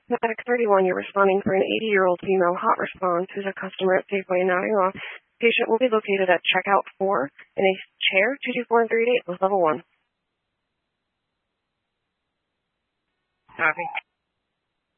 Medic 31, you're responding for an 80-year-old female hot response who's a customer at Safeway in Nottingham. Patient will be located at checkout 4 in a chair 224 and 38 with level 1. Copy.